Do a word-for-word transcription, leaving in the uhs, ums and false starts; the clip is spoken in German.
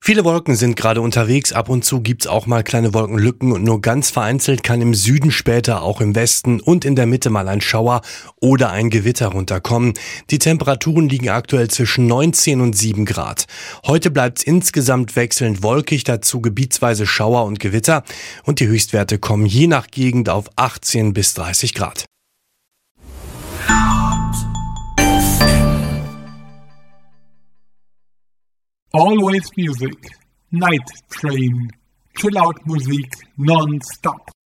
Viele Wolken sind gerade unterwegs, ab und zu gibt's auch mal kleine Wolkenlücken und nur ganz vereinzelt kann im Süden später auch im Westen und in der Mitte mal ein Schauer oder ein Gewitter runterkommen. Die Temperaturen liegen aktuell zwischen neunzehn und sieben Grad. Heute bleibt's insgesamt wechselnd wolkig, dazu gebietsweise Schauer und Gewitter und die Höchstwerte kommen je nach Gegend auf achtzehn bis dreißig Grad. Always music, night train, chill out Musik non-stop.